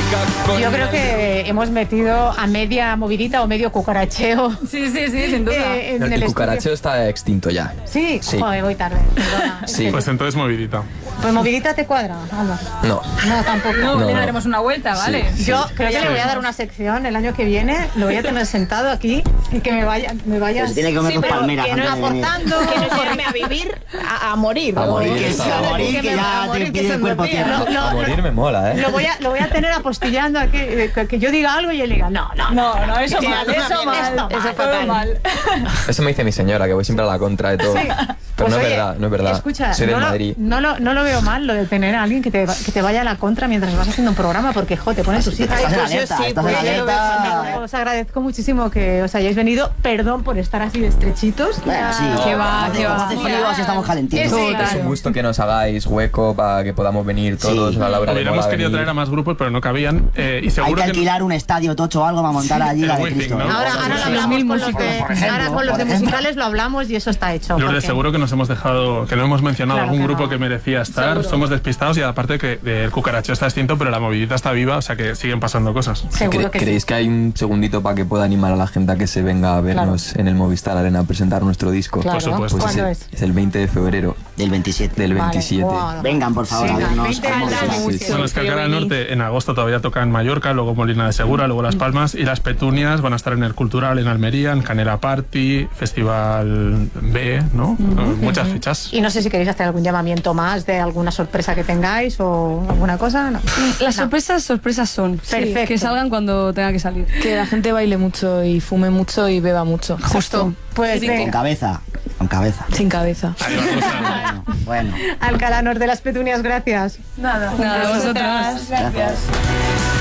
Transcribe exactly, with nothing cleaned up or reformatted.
Yo creo que hemos metido a media movidita o medio cucaracheo. Sí, sí, sí, sin duda. Eh, en El, el el cucaracheo estudio. está extinto ya. Sí, Sí. joder, voy tarde. Perdona. Sí. Pues entonces movidita. Pues movidita te cuadra, Alba. No. No, tampoco. No, No, le no. daremos una vuelta, ¿vale? Sí. Yo creo que Sí. le voy a dar una sección el año que viene, lo voy a tener sentado aquí y que me vaya, me vaya. Pero se tiene que comer Sí, dos pero palmeras que no antes de venir. aportando, Que nos llame a vivir, a, a morir. A ¿no? morir, Que está sí, A bien. morir, que me- a ya morir, te que pide se el me cuerpo olvida. tierra. Lo- lo- A morir me mola, ¿eh? Lo voy a, lo voy a tener apostillando aquí, eh, que, que yo diga algo y él diga, no, no. No, no, eso Que mal, a mí eso también mal, esto eso mal, fue fatal. mal. Eso me dice mi señora, que voy siempre a la contra de todo. Sí. Pero Pues no es oye, verdad, no es verdad. Escucha, Soy del no lo, Madrid. no, lo, no lo veo mal lo de tener a alguien que te, que te vaya a la contra mientras vas haciendo un programa, porque, jo, te pones tus hijas. Estás en pues yo alerta, sí, estás pues en yo lo veo alerta. fatal. Os agradezco muchísimo que os hayáis venido. Perdón por estar así de estrechitos. Bueno, sí. Qué va, Hace- qué va. Hace frío, así estamos calentitos. Sí, Es un gusto que nos hagáis hueco para que podamos venir todos. Sí. A la hora de Hubiéramos mola querido venir. traer a más grupos, pero no cabían. Eh, y Hay seguro que que, alquilar un estadio tocho o algo para montar allí el la de Wizzing, Cristo. ¿no? ¿eh? Ahora, Sí, ahora sí, lo sí. hablamos con los, músicos, de, por ejemplo, ahora con los por de ejemplo. musicales lo hablamos y eso está hecho. Lourdes, porque- seguro que nos hemos dejado, que no hemos mencionado Claro algún que grupo no. que merecía estar. Somos despistados y aparte que el cucaracheo está extinto, pero la movidita está viva, o sea que siguen pasando cosas. Seguro ¿Cre- que sí. ¿Creéis que hay un segundito para que pueda animar a la gente a que se venga a vernos en el Movistar Arena a presentar nuestro disco? Claro. Por supuesto. Pues ¿Cuándo es, es? el, es el veinte de febrero Del veintisiete. del Vale. veintisiete. Wow. Vengan, por favor, a Venga, vernos. veinte Vamos, años. vamos. Sí, sí. Bueno, es que Alcalá del Norte en agosto todavía toca en Mallorca, luego Molina de Segura, luego Las Palmas y las Petunias van a estar en el Cultural en Almería, en Canela Party, Festival B, ¿no? Eh, Muchas fechas. Y no sé si queréis hacer algún llamamiento más de alguna sorpresa que tengáis o alguna cosa. No. Las No. sorpresas, sorpresas son. Perfecto. Que salgan cuando tenga que salir. Que la gente baile mucho y fume mucho y beba mucho. Justo. Pues Con venga, cabeza, con cabeza. Sin cabeza. Ahí vamos a- Bueno, bueno. Alcalá Norte de las Petunias, gracias. Nada, vosotras. Gracias.